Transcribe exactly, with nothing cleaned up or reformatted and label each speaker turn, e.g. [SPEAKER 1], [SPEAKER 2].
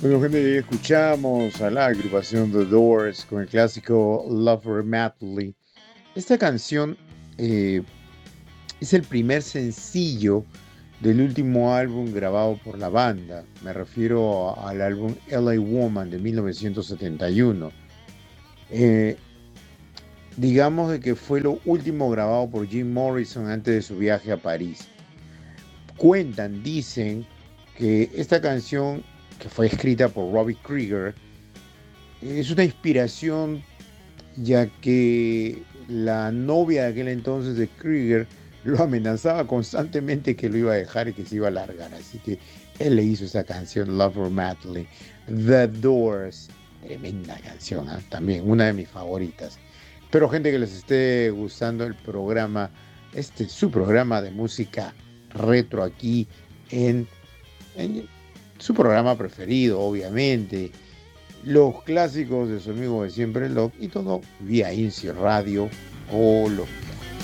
[SPEAKER 1] Bueno, gente, escuchamos a la agrupación The Doors con el clásico Love Madly. Esta canción eh, es el primer sencillo del último álbum grabado por la banda. Me refiero a- al álbum L A Woman de mil novecientos setenta y uno. Eh, digamos de que fue lo último grabado por Jim Morrison antes de su viaje a París. Cuentan, dicen que esta canción, que fue escrita por Robbie Krieger, es una inspiración ya que la novia de aquel entonces de Krieger lo amenazaba constantemente que lo iba a dejar y que se iba a largar. Así que él le hizo esa canción Love Her Madly. The Doors, tremenda canción, ¿ah? También una de mis favoritas. Espero, gente, que les esté gustando el programa, este su programa de música retro aquí en, en su programa preferido, obviamente, los clásicos de su amigo de siempre, Love, y todo vía Incio Radio Colombia.